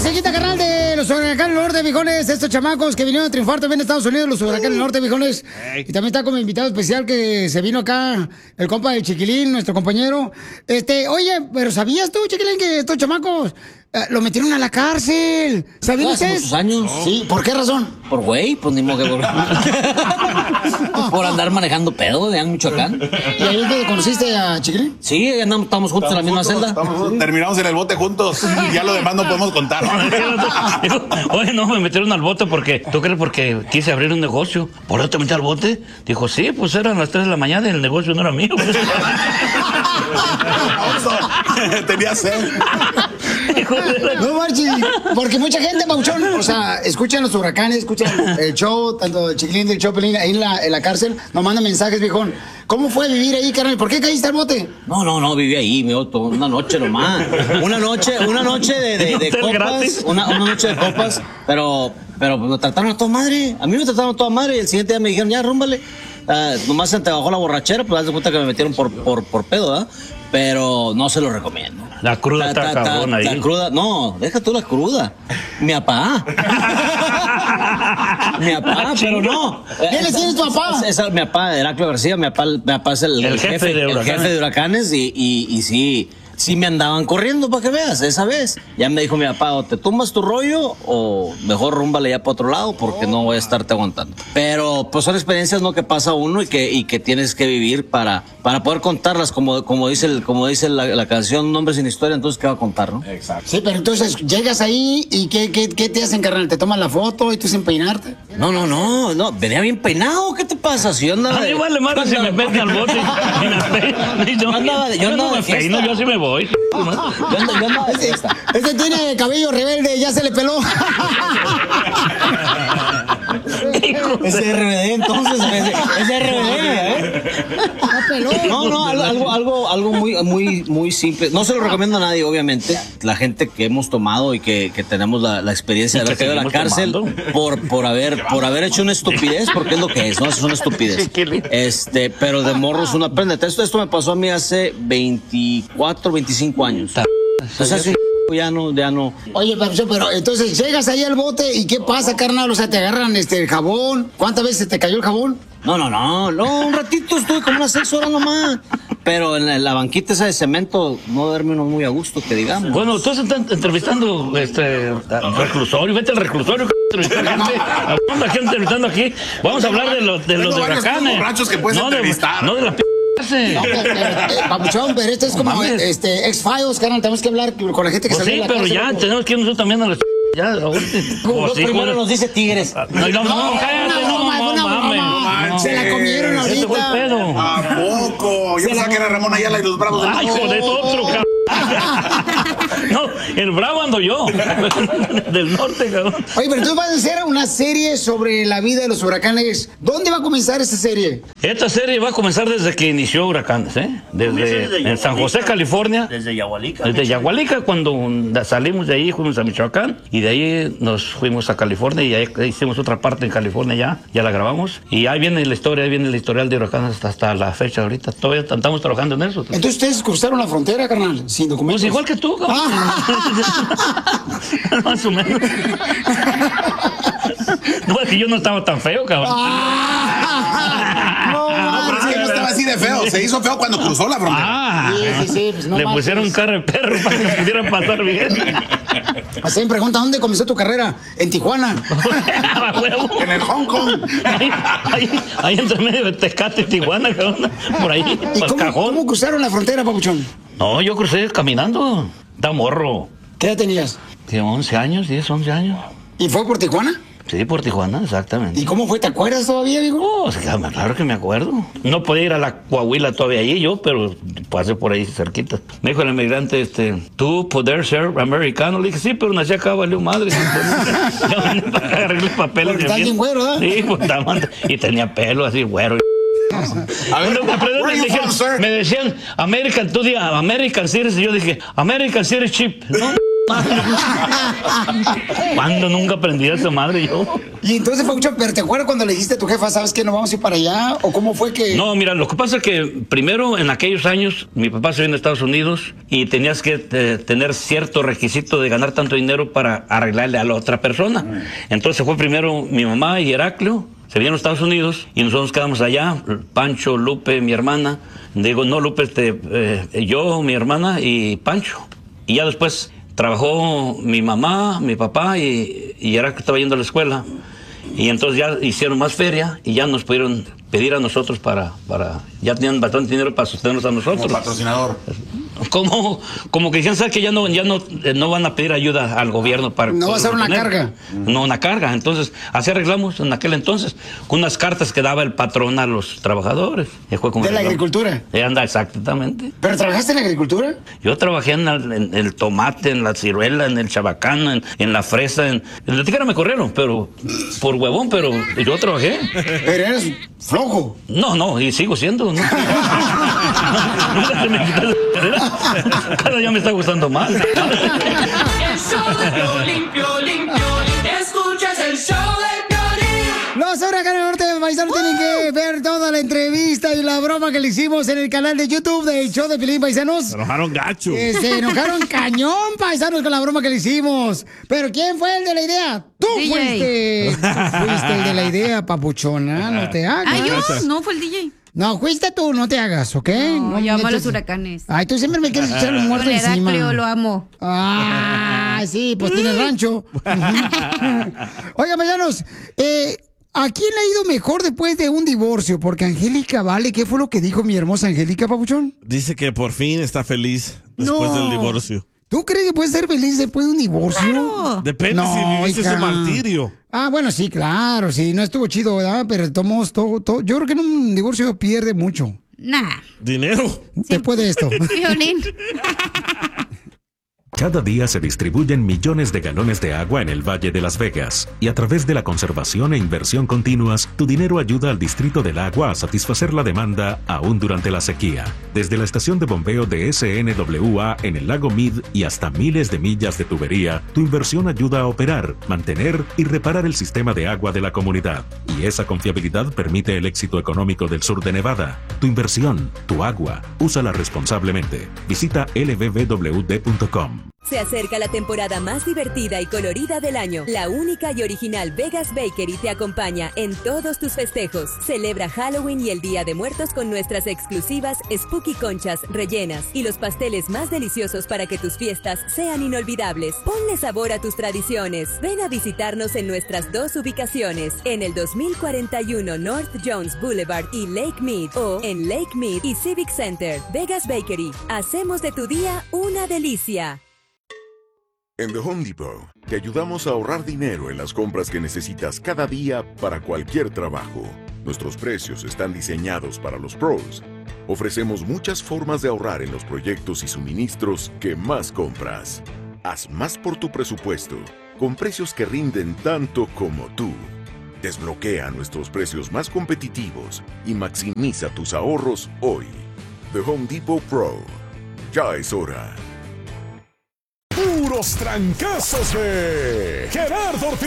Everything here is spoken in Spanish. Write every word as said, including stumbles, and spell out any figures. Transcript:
musiquita, carnal, de los huracanes del norte, viejones. Estos chamacos que vinieron a triunfar también en Estados Unidos, los huracanes del norte, viejones. Y también está como invitado especial que se vino acá, el compa del Chiquilín, nuestro compañero. Este, oye, pero ¿sabías tú, Chiquilín, que estos chamacos eh, lo metieron a la cárcel? ¿Sabías Hace ustedes? muchos años. Sí, ¿por qué razón? Por güey, pues ni modo que por... por andar manejando pedo de Michoacán. ¿Y ahí te conociste a Chiquilín? Sí, andamos, estamos juntos Estamos en la misma juntos, celda. estamos- sí. Terminamos en el bote juntos. Ya lo demás no podemos contar. Dijo, oye, no, me metieron al bote porque, ¿tú crees? Porque quise abrir un negocio. ¿Por eso te metí al bote? Dijo, sí, pues eran las tres de la mañana y el negocio no era mío. Tenía sed. No marches, porque mucha gente, Pauchón, o sea, escuchan los huracanes, escuchan el show, tanto el Chiquilín del Chopelín ahí en la, en la cárcel, nos mandan mensajes, viejón. ¿Cómo fue vivir ahí, carnal? ¿Por qué caíste al bote? No, no, no, viví ahí, mi otro, una noche nomás. Una noche, una noche de, de, de Hotel copas, gratis. una, una noche de copas, pero, pero me trataron a toda madre. A mí me trataron a toda madre y el siguiente día me dijeron, ya, rúmbale. Ah, nomás se te bajó la borrachera, pues haz de cuenta que me metieron por, por, por pedo, ¿verdad? Pero no se lo recomiendo. La cruda está cabrón ahí. La cruda, no, deja tú la cruda. Mi papá. Mi papá, pero no. ¿Quién es quién es tu papá? Es, es mi papá, Heraclio García, mi papá, mi papá es el, El el jefe jefe, de el huracanes. jefe de huracanes y, y, y sí, sí me andaban corriendo para que veas, esa vez. Ya me dijo mi papá, o te tumbas tu rollo o mejor rúmbale ya para otro lado porque no voy a estarte aguantando. Pero pues son experiencias no que pasa uno y que, y que tienes que vivir para, para poder contarlas, como, como dice, el, como dice la, la canción Un hombre sin historia, entonces ¿qué va a contar, no? Exacto. Sí, pero entonces llegas ahí y ¿qué, qué, qué te hacen, carnal? ¿Te toman la foto y tú sin peinarte? No, no, no, no, venía bien peinado, ¿qué te pasa? Si yo andaba A mí de- igual le mando si me meten al bote y me peino. Yo andaba de- yo Yo no andaba me de fiesta. peino, yo sí me voy. Yo andaba, yo andaba de fiesta. Este tiene cabello rebelde, ya se le peló. Ese R B D, entonces, ese, ese R B D, ¿eh? No, no, algo, algo, algo, algo muy, muy, muy simple. No se lo recomiendo a nadie, obviamente. La gente que hemos tomado y que, que tenemos la, la experiencia de Y haber que caído a la seguimos cárcel tomando. por, por haber, por haber hecho una estupidez, porque es lo que es, ¿no? Es una estupidez. Este, pero de morros uno aprende. Esto, esto me pasó a mí hace veinticuatro, veinticinco años. Entonces, hace un ya no, ya no. Oye, Papuchón, pero entonces llegas ahí al bote y ¿qué pasa, carnal? O sea, te agarran este, el jabón. ¿Cuántas veces te cayó el jabón? No, no, no, no, un ratito estuve como unas seis horas nomás. Pero en la, la banquita esa de cemento no duerme uno muy a gusto, que digamos. Bueno, tú estás entrevistando este al reclusorio, vete al reclusorio, c- entrevistar gente. ¿A dónde aquí entrevistando aquí? Vamos a hablar de los de los Tengo varios huracanes. borrachos que puedes no de, entrevistar. no de la p ese. No, pero, pero, eh, Papuchón, pero esto es como mames. este, X-Files, carnal. Tenemos que hablar con la gente que Pues salió sí, de la pero cárcel, ya loco. tenemos que ir nosotros también a la ya ahorita. Lo Pues sí, primero joder. nos dice Tigres. No, no, no, cállate, no, broma, fue una no mames. broma. No Se la comieron Ese fue el ahorita. pedo. ¿A poco? Yo pensaba que era Ramón Ayala y los Bravos del Ay, Norte. joder, otro, cabrón. No, el bravo ando yo. Del norte, cabrón. Oye, pero entonces vas a hacer una serie sobre la vida de los huracanes. ¿Dónde va a comenzar esta serie? Esta serie va a comenzar desde que inició Huracanes, ¿eh? Desde en San José, California. Desde Yahualica. Desde Yahualica, cuando salimos de ahí, fuimos a Michoacán y de ahí nos fuimos a California y ahí hicimos otra parte en California ya, ya la grabamos. Y ahí viene la historia, ahí viene el historial de Huracanes hasta, hasta la fecha ahorita. Todavía estamos trabajando en eso. Entonces ustedes cruzaron la frontera, carnal, sin documentos. Pues igual que tú, cabrón. Más o menos. No, es que yo no estaba tan feo, cabrón. No, No, pero es que no estaba así de feo. Se hizo feo cuando cruzó la frontera. Ah, Sí, sí, sí, pues no le marches. pusieron carro de perro para que pudieran pasar bien. Así me pregunta, ¿dónde comenzó tu carrera? En Tijuana. A huevo. En el Hong Kong. Ahí, ahí, ahí entre medio de Tecate y Tijuana, cabrón. Por ahí, ¿Y por el cómo, cajón. cómo cruzaron la frontera, Papuchón? No, yo crucé caminando. Da morro. ¿Qué edad tenías? De once años, diez, once años. ¿Y fue por Tijuana? Sí, por Tijuana, exactamente. ¿Y cómo fue? ¿Te acuerdas todavía, viejo? Oh, sí, claro que me acuerdo. No podía ir a la Coahuila todavía allí yo, pero pasé por ahí cerquita. Me dijo el inmigrante, este, ¿tú poder ser americano? Le dije, sí, pero nací acá, valió madre. Ya vine para agarrar los papeles. Porque estás de bien güero, ¿verdad? Sí, pues estaba- y tenía pelo así, güero. A ver, Cuando me, where are you dijeron- from, sir? me decían American, tú di American Series, y yo dije American Series Chip. No, ¿cuándo nunca aprendí a esa madre yo? Y entonces, Papuchón, ¿pero te acuerdas cuando le dijiste a tu jefa, sabes que no vamos a ir para allá? ¿O cómo fue que...? No, mira, lo que pasa es que primero, en aquellos años, mi papá se vino a Estados Unidos y tenías que eh, tener cierto requisito de ganar tanto dinero para arreglarle a la otra persona. Entonces fue primero mi mamá y Heraclio, se vinieron a Estados Unidos y nosotros quedamos allá, Pancho, Lupe, mi hermana. Digo, no, Lupe, este, eh, yo, mi hermana y Pancho. Y ya después trabajó mi mamá, mi papá y, y Heraclio estaba yendo a la escuela. Y entonces ya hicieron más feria y ya nos pudieron pedir a nosotros para, para ya tenían bastante dinero para sostenernos a nosotros. Como patrocinador. Como, como que dijeron, ¿sabes que ya no, ya no, eh, no van a pedir ayuda al gobierno para... No va a ser una carga. No, una carga. Entonces, así arreglamos en aquel entonces, con unas cartas que daba el patrón a los trabajadores. Y fue como ¿De la agricultura? Eh, anda, exactamente. ¿Pero trabajaste en la agricultura? Yo trabajé en, la, en el tomate, en la ciruela, en el chabacano, en, en la fresa, en, en la tijera me corrieron, pero por huevón, pero yo trabajé. Pero eres flojo. No, no, y sigo siendo. ¿no? Nunca se me quitó la carrera. Cada día me está gustando más. El show de Piolín, Piolín, Piolín. Escuchas el show de Piolín. Los huracanes norte de Paisanos tienen que ver toda la entrevista y la broma que le hicimos en el canal de YouTube del show de Piolín, Paisanos. Se enojaron gacho. Eh, se enojaron cañón, Paisanos, con la broma que le hicimos. Pero ¿quién fue el de la idea? ¡Tú D J. fuiste! Tú fuiste el de la idea, papuchona. No te hagas. Ah, yo, no fue el D J. No, fuiste tú, no te hagas, ¿ok? No, yo amo a te- los huracanes. Ay, tú siempre me quieres echar el muerto Con encima. Heraclio lo amo. Ah, sí, pues tiene rancho. Oiga, paisanos, eh, ¿a quién le ha ido mejor después de un divorcio? Porque Angélica, vale, ¿qué fue lo que dijo mi hermosa Angélica, papuchón? Dice que por fin está feliz después No. del divorcio. ¿Tú crees que puedes ser feliz después de un divorcio? Claro. Depende No, si viviste hija. ese martirio. Ah, bueno, sí, claro, sí, no estuvo chido, ¿verdad? Pero tomamos todo, todo. Yo creo que en un divorcio pierde mucho. Nah. Dinero. Después de esto. Violín. Cada día se distribuyen millones de galones de agua en el Valle de Las Vegas, y a través de la conservación e inversión continuas, tu dinero ayuda al Distrito del Agua a satisfacer la demanda aún durante la sequía. Desde la estación de bombeo de S N W A en el lago Mead y hasta miles de millas de tubería, tu inversión ayuda a operar, mantener y reparar el sistema de agua de la comunidad. Y esa confiabilidad permite el éxito económico del sur de Nevada. Tu inversión, tu agua, úsala responsablemente. Visita L B B W D punto com. Se acerca la temporada más divertida y colorida del año. La única y original Vegas Bakery te acompaña en todos tus festejos. Celebra Halloween y el Día de Muertos con nuestras exclusivas Spooky Conchas rellenas y los pasteles más deliciosos para que tus fiestas sean inolvidables. Ponle sabor a tus tradiciones. Ven a visitarnos en nuestras dos ubicaciones, en el dos mil cuarenta y uno North Jones Boulevard y Lake Mead, o en Lake Mead y Civic Center. Vegas Bakery. Hacemos de tu día una delicia. En The Home Depot, te ayudamos a ahorrar dinero en las compras que necesitas cada día para cualquier trabajo. Nuestros precios están diseñados para los pros. Ofrecemos muchas formas de ahorrar en los proyectos y suministros que más compras. Haz más por tu presupuesto, con precios que rinden tanto como tú. Desbloquea nuestros precios más competitivos y maximiza tus ahorros hoy. The Home Depot Pro. Ya es hora. Puros trancazos de Gerardo Ortiz.